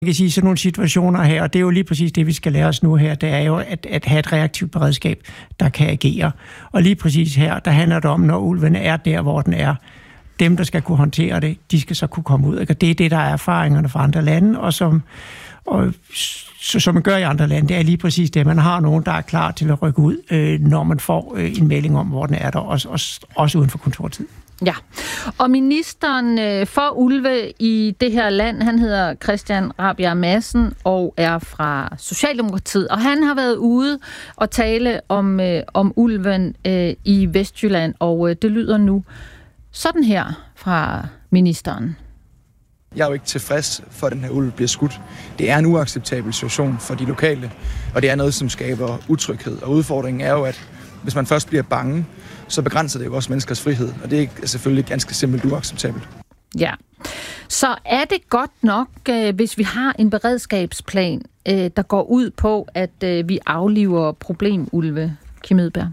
Jeg kan sige, sådan nogle situationer her, og det er jo lige præcis det, vi skal lære os nu her, det er jo at have et reaktivt beredskab, der kan agere. Og lige præcis her, der handler det om, når ulven er der, hvor den er, dem, der skal kunne håndtere det, de skal så kunne komme ud. Og det er det, der er erfaringerne fra andre lande, og som man gør i andre lande, det er lige præcis det. Man har nogen, der er klar til at rykke ud, når man får en melding om, hvor den er der, også uden for kontortid. Ja, og ministeren for ulve i det her land, han hedder Christian Rabjerg Madsen og er fra Socialdemokratiet, og han har været ude og tale om ulven i Vestjylland, og det lyder nu sådan her fra ministeren. Jeg er jo ikke tilfreds for, at den her ulv bliver skudt. Det er en uacceptabel situation for de lokale, og det er noget, som skaber utryghed. Og udfordringen er jo, at hvis man først bliver bange, så begrænser det jo også menneskers frihed, og det er selvfølgelig ganske simpelt uacceptabelt. Ja, så er det godt nok, hvis vi har en beredskabsplan, der går ud på, at vi afliver problemulve, Kim Edberg?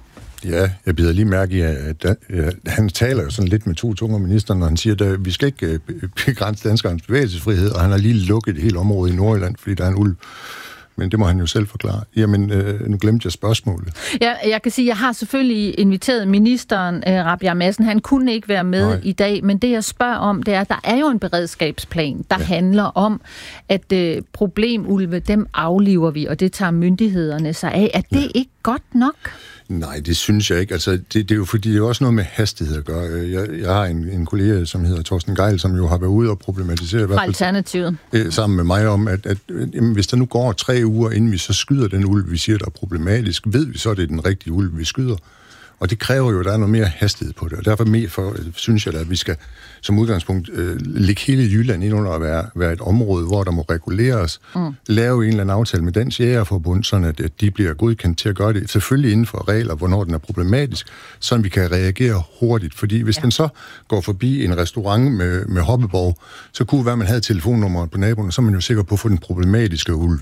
Ja, jeg bider lige mærke i, at han taler jo sådan lidt med to tunger, ministeren, når han siger, at vi skal ikke begrænse danskernes bevægelsesfrihed, og han har lige lukket et helt område i Nordjylland, fordi der er en ulv. Men det må han jo selv forklare. Jamen, nu glemte jeg spørgsmålet. Ja, jeg kan sige, at jeg har selvfølgelig inviteret ministeren, Rabjerg Madsen. Han kunne ikke være med i dag, men det jeg spørger om, det er, at der er jo en beredskabsplan, der handler om, at problemulve, dem afliver vi, og det tager myndighederne sig af. Er det ikke godt nok? Nej, det synes jeg ikke. Altså, det er jo fordi, det er også noget med hastighed at gøre. Jeg har en kollega, som hedder Torsten Geil, som jo har været ude og problematisere fra Alternativet sammen med mig om, at hvis der nu går 3 uger, inden vi så skyder den ulv, vi siger, der er problematisk, ved vi så, at det er den rigtige ulv, vi skyder. Og det kræver jo, at der er noget mere hastighed på det. Og derfor synes jeg, at vi skal som udgangspunkt lægge hele Jylland ind under at være et område, hvor der må reguleres. Lave en eller anden aftale med Dansk Jægerforbund, sådan at de bliver godkendt til at gøre det. Selvfølgelig inden for regler, hvornår den er problematisk, så vi kan reagere hurtigt. Fordi hvis den så går forbi en restaurant med hoppeborg, så kunne det være, at man havde telefonnummeret på naboen, og så er man jo sikker på at få den problematiske ulv.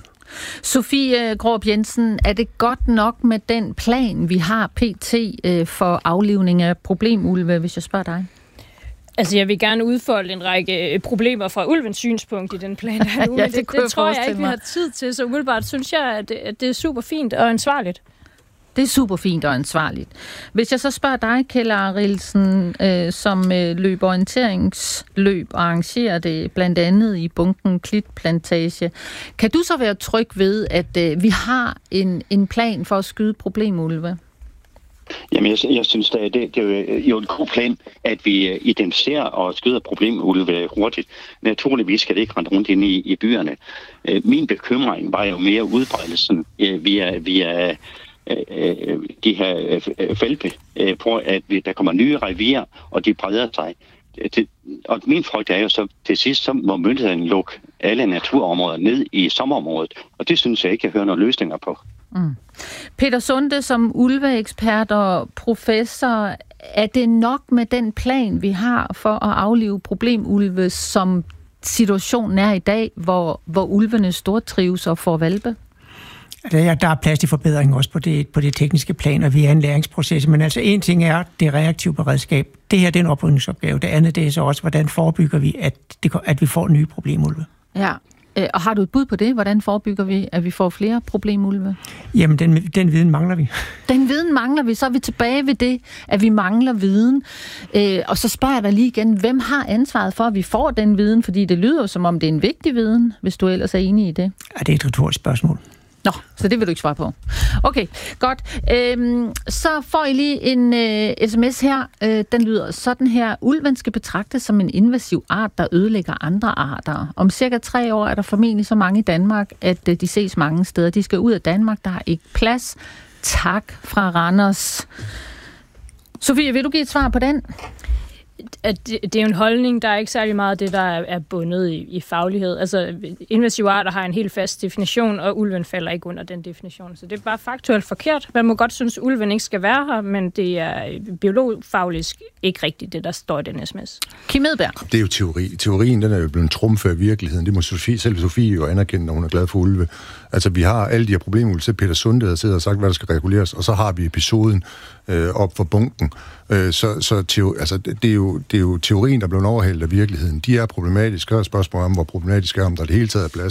Sofie Gråb Jensen, er det godt nok med den plan, vi har pt. For aflivning af problemulve, hvis jeg spørger dig? Altså, jeg vil gerne udfolde en række problemer fra ulvens synspunkt i den plan, der er nu, ja, det tror jeg ikke, vi har tid til, så umiddelbart synes jeg, at det er super fint og ansvarligt. Det er super fint og ansvarligt. Hvis jeg så spørger dig, Kjeld Arildsen, som løber orienteringsløb og arrangerer det blandt andet i Bunken Klitplantage, kan du så være tryg ved, at vi har en plan for at skyde problemulve? Jamen, jeg synes, det er jo en god plan, at vi identificerer og skyder problemulve hurtigt. Naturligvis skal det ikke rende rundt inde i byerne. Min bekymring var jo mere udbredelsen via de her felpe på, at der kommer nye revier, og de breder sig. Og min frygt er jo så, til sidst, så må myndigheden lukke alle naturområder ned i sommerområdet, og det synes jeg ikke, jeg hører nogle løsninger på. Peter Sunde, som ulveekspert og professor, er det nok med den plan, vi har for at aflive problemulve, som situationen er i dag, hvor ulvene stortrives og får hvalpe? Der er plads til forbedring også på det tekniske plan, og vi er en læringsproces. Men altså en ting er det reaktive beredskab. Det her det er en oprydningsopgave. Det andet det er så også, hvordan forebygger vi, at vi får nye problemulve. Ja. Og har du et bud på det? Hvordan forebygger vi, at vi får flere problemulve? Jamen, den viden mangler vi. Den viden mangler vi. Så er vi tilbage ved det, at vi mangler viden. Og så spørger jeg dig lige igen, hvem har ansvaret for, at vi får den viden? Fordi det lyder jo, som om det er en vigtig viden, hvis du ellers er enig i det. Ja, det er et retorisk spørgsmål. Nå, så det vil du ikke svare på. Okay, godt. Så får I lige en sms her. Den lyder sådan her. Ulven skal betragtes som en invasiv art, der ødelægger andre arter. Om cirka 3 år er der formentlig så mange i Danmark, at de ses mange steder. De skal ud af Danmark, der har ikke plads. Tak fra Randers. Sofie, vil du give et svar på den? Det er jo en holdning, der er ikke særlig meget af det, der er bundet i faglighed. Altså, invasive arter har en helt fast definition, og ulven falder ikke under den definition. Så det er bare faktuelt forkert. Man må godt synes, at ulven ikke skal være her, men det er biologfagligt ikke rigtigt, det der står i den sms. Kim Edberg. Det er jo teori. Teorien, den er jo blevet trumfet af virkeligheden. Det må selv Sofie jo anerkende, når hun er glad for ulve. Altså, vi har alle de her problemer, så Peter Sunde har siddet og sagt, hvad der skal reguleres, og så har vi episoden op for bunken, Det er jo teorien, der er blevet overhældt af virkeligheden. De er problematiske, og spørgsmålet om, hvor problematisk er, om der det hele taget er plads